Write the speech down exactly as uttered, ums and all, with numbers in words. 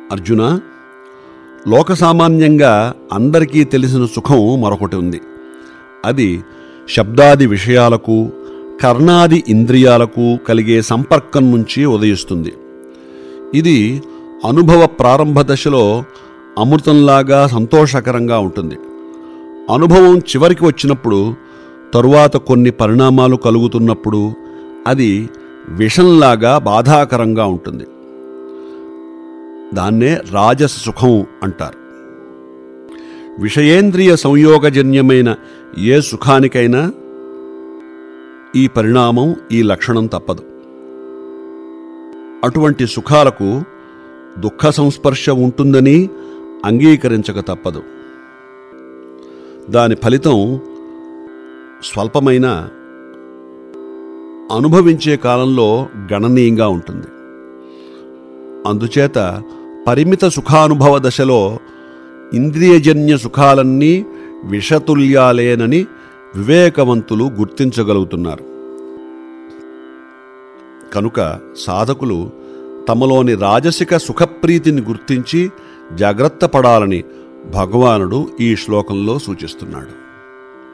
అర్జున, లోకసామాన్యంగా అందరికీ తెలిసిన సుఖం మరొకటి ఉంది. అది శబ్దాది విషయాలకు, కర్ణాది ఇంద్రియాలకు కలిగే సంపర్కం నుంచి ఉదయిస్తుంది. ఇది అనుభవ ప్రారంభ దశలో అమృతంలాగా సంతోషకరంగా ఉంటుంది. అనుభవం చివరికి వచ్చినప్పుడు, తరువాత కొన్ని పరిణామాలు కలుగుతున్నప్పుడు అది విషంలాగా బాధాకరంగా ఉంటుంది. దాన్నే రాజస సుఖం అంటారు. విషయేంద్రియ సంయోగజన్యమైన ఏ సుఖానికైనా ఈ పరిణామం, ఈ లక్షణం తప్పదు. అటువంటి సుఖాలకు దుఃఖ సంస్పర్శ ఉంటుందని అంగీకరించక తప్పదు. దాని ఫలితం స్వల్పమైన, అనుభవించే కాలంలో గణనీయంగా ఉంటుంది. అందుచేత పరిమిత సుఖానుభవ దశలో ఇంద్రియజన్య సుఖాలన్నీ విషతుల్యాలేనని వివేకవంతులు గుర్తించగలుగుతున్నారు. కనుక సాధకులు తమలోని రాజసిక సుఖప్రీతిని గుర్తించి జాగ్రత్త పడాలని భగవానుడు ఈ శ్లోకంలో సూచిస్తున్నాడు.